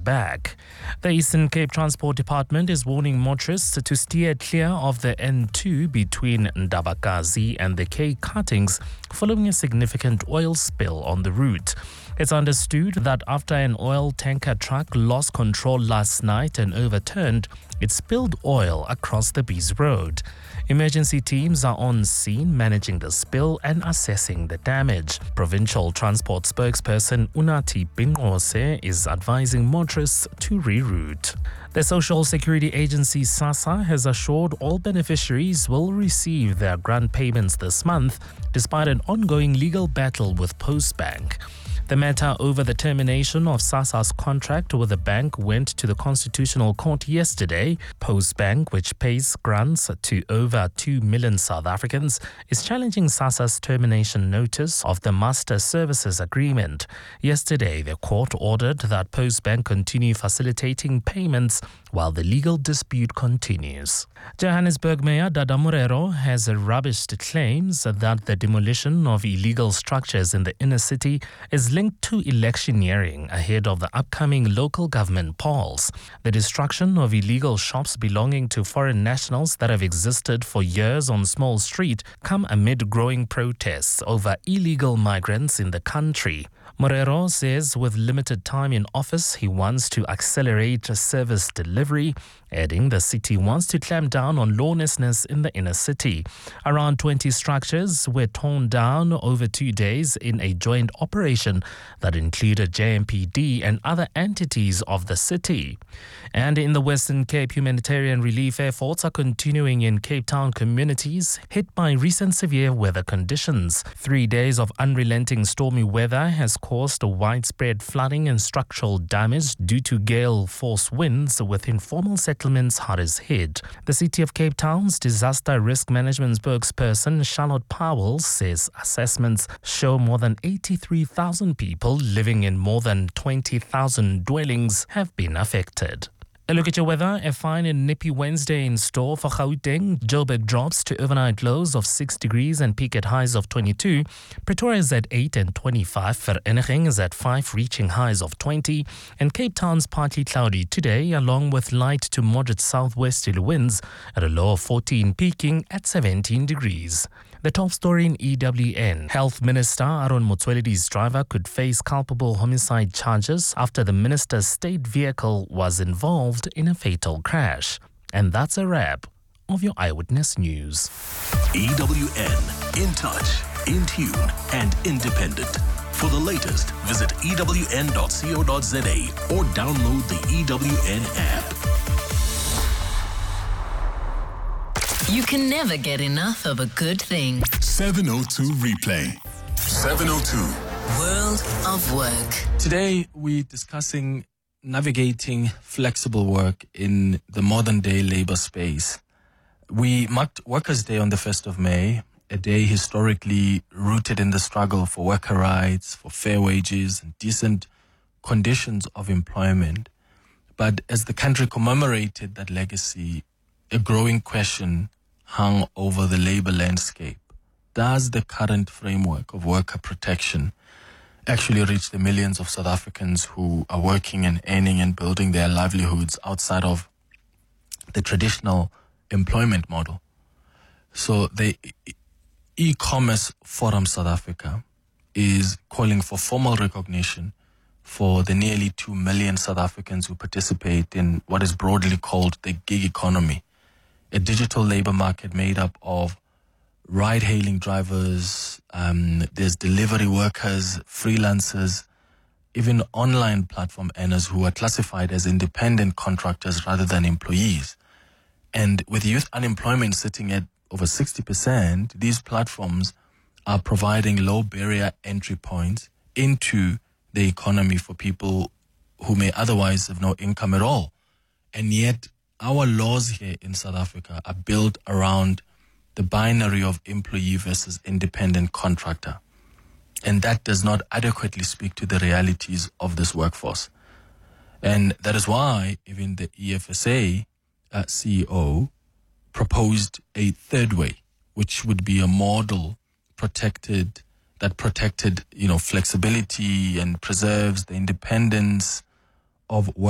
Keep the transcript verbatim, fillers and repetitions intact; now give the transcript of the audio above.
back. The Eastern Cape Transport Department is warning motorists to steer clear of the N two between Ndabakazi and the K cuttings following a significant oil spill on the route. It's understood that after an oil tanker truck lost control last night and overturned, it spilled oil across the Bees Road. Emergency teams are on scene managing the spill and assessing the damage. Provincial Transport spokesperson Unathi Bingose is advising motorists to reroute. The Social Security Agency SASSA has assured all beneficiaries will receive their grant payments this month despite an ongoing legal battle with Postbank. The matter over the termination of SASSA's contract with the bank went to the Constitutional Court yesterday. Postbank, which pays grants to over two million South Africans, is challenging SASSA's termination notice of the Master Services Agreement. Yesterday, the court ordered that Postbank continue facilitating payments while the legal dispute continues. Johannesburg Mayor Dada Morero has rubbished claims that the demolition of illegal structures in the inner city is linked to electioneering ahead of the upcoming local government polls. The destruction of illegal shops belonging to foreign nationals that have existed for years on Small Street come amid growing protests over illegal migrants in the country. Morero says with limited time in office, he wants to accelerate service delivery, adding the city wants to clamp down on lawlessness in the inner city. Around twenty structures were torn down over two days in a joint operation that included J M P D and other entities of the city. And in the Western Cape, humanitarian relief efforts are continuing in Cape Town communities hit by recent severe weather conditions. Three days of unrelenting stormy weather has caused widespread flooding and structural damage due to gale force winds with informal settlements hard as hit. The City of Cape Town's disaster risk management spokesperson Charlotte Powell says assessments show more than eighty-three thousand people living in more than twenty thousand dwellings have been affected. A look at your weather. A fine and nippy Wednesday in store for Gauteng. Joburg drops to overnight lows of six degrees and peak at highs of twenty-two. Pretoria is at eight and twenty-five. Vereeniging is at five, reaching highs of twenty. And Cape Town's partly cloudy today, along with light to moderate southwesterly winds at a low of fourteen, peaking at seventeen degrees. The top story in E W N. Health Minister Aaron Motsoaledi's driver could face culpable homicide charges after the minister's state vehicle was involved in a fatal crash. And that's a wrap of your Eyewitness News. E W N, in touch, in tune, and independent. For the latest, visit E W N dot co dot za or download the E W N app. You can never get enough of a good thing. seven oh two Replay. seven oh two. World of Work. Today, we're discussing navigating flexible work in the modern day labor space. We marked Workers' Day on the first of May, a day historically rooted in the struggle for worker rights, for fair wages and decent conditions of employment. But as the country commemorated that legacy, a growing question hung over the labor landscape. Does the current framework of worker protection actually reach the millions of South Africans who are working and earning and building their livelihoods outside of the traditional employment model? So the E-Commerce Forum South Africa is calling for formal recognition for the nearly two million South Africans who participate in what is broadly called the gig economy, a digital labor market made up of ride-hailing drivers, um, there's delivery workers, freelancers, even online platform earners who are classified as independent contractors rather than employees. And with youth unemployment sitting at over sixty percent, these platforms are providing low barrier entry points into the economy for people who may otherwise have no income at all. And yet, our laws here in South Africa are built around the binary of employee versus independent contractor. And that does not adequately speak to the realities of this workforce. And that is why even the E F S A uh, C E O proposed a third way, which would be a model protected, that protected, you know, flexibility and preserves the independence of work.